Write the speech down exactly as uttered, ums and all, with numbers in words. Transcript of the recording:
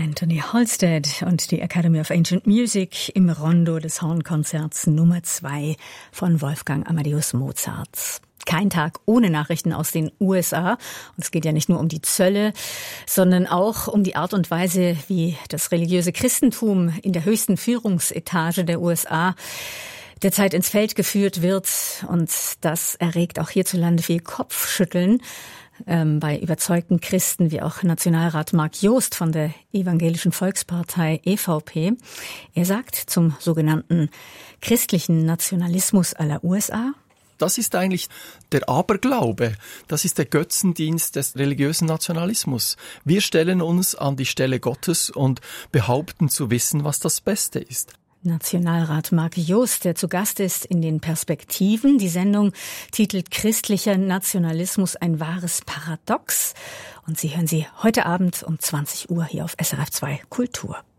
Anthony Halstead und die Academy of Ancient Music im Rondo des Hornkonzerts Nummer zwei von Wolfgang Amadeus Mozart. Kein Tag ohne Nachrichten aus den U S A. Und es geht ja nicht nur um die Zölle, sondern auch um die Art und Weise, wie das religiöse Christentum in der höchsten Führungsetage der U S A derzeit ins Feld geführt wird. Und das erregt auch hierzulande viel Kopfschütteln ähm, bei überzeugten Christen, wie auch Nationalrat Mark Jost von der Evangelischen Volkspartei E V P. Er sagt zum sogenannten christlichen Nationalismus aller U S A: Das ist eigentlich der Aberglaube. Das ist der Götzendienst des religiösen Nationalismus. Wir stellen uns an die Stelle Gottes und behaupten zu wissen, was das Beste ist. Nationalrat Mark Jost, der zu Gast ist in den Perspektiven. Die Sendung titelt Christlicher Nationalismus, ein wahres Paradox. Und Sie hören sie heute Abend um zwanzig Uhr hier auf S R F zwei Kultur.